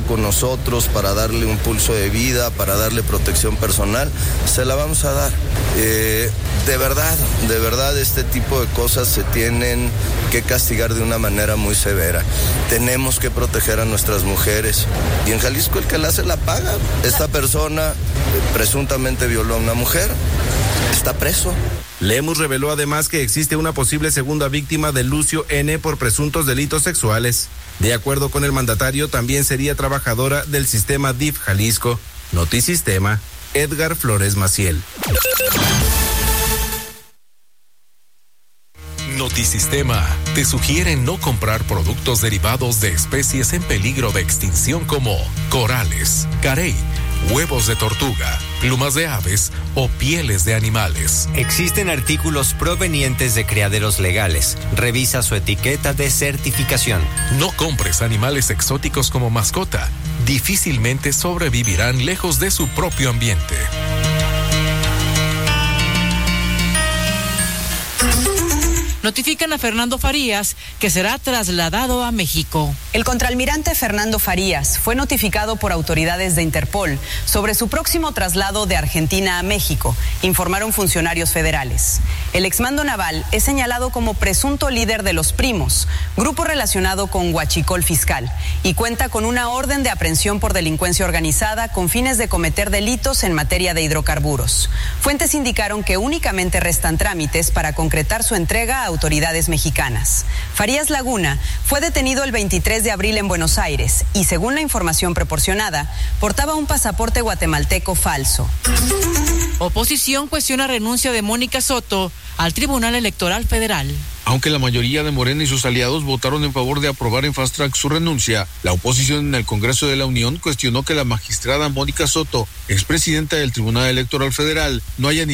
con nosotros para darle un pulso de vida, para darle protección personal, se la vamos a dar. De verdad, este tipo de cosas se tienen que castigar de una manera muy severa. Tenemos que proteger a nuestras mujeres. Y en Jalisco el que la hace la paga. Esta persona presuntamente violó a una mujer, está preso. Lemus reveló además que existe una posible segunda víctima de Lucio N. por presuntos delitos sexuales. De acuerdo con el mandatario, también sería trabajadora del sistema DIF Jalisco. Notisistema, Edgar Flores Maciel. Notisistema te sugiere no comprar productos derivados de especies en peligro de extinción como corales, carey, huevos de tortuga, plumas de aves o pieles de animales. Existen artículos provenientes de criaderos legales. Revisa su etiqueta de certificación. No compres animales exóticos como mascota. Difícilmente sobrevivirán lejos de su propio ambiente. Notifican a Fernando Farías que será trasladado a México. El contraalmirante Fernando Farías fue notificado por autoridades de Interpol sobre su próximo traslado de Argentina a México, informaron funcionarios federales. El exmando naval es señalado como presunto líder de Los Primos, grupo relacionado con huachicol fiscal, y cuenta con una orden de aprehensión por delincuencia organizada con fines de cometer delitos en materia de hidrocarburos. Fuentes indicaron que únicamente restan trámites para concretar su entrega a autoridades mexicanas. Farías Laguna fue detenido el 23 de abril en Buenos Aires y, según la información proporcionada, portaba un pasaporte guatemalteco falso. Oposición cuestiona renuncia de Mónica Soto al Tribunal Electoral Federal. Aunque la mayoría de Morena y sus aliados votaron en favor de aprobar en fast track su renuncia, la oposición en el Congreso de la Unión cuestionó que la magistrada Mónica Soto, expresidenta del Tribunal Electoral Federal, no haya ni